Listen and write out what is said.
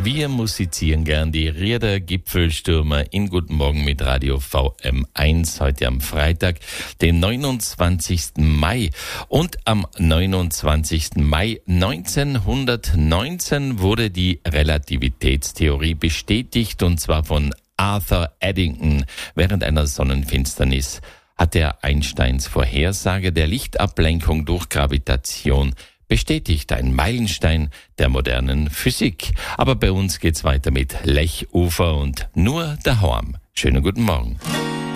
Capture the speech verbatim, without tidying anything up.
Wir musizieren gern die Rierder Gipfelstürmer in Guten Morgen mit Radio V M eins heute am Freitag, den neunundzwanzigsten Mai. Und am neunundzwanzigsten Mai neunzehnhundertneunzehn wurde die Relativitätstheorie bestätigt, und zwar von Arthur Eddington. Während einer Sonnenfinsternis hat er Einsteins Vorhersage der Lichtablenkung durch Gravitation bestätigt, ein Meilenstein der modernen Physik. Aber bei uns geht's weiter mit Lechufer und Nur daheim. Schönen guten Morgen.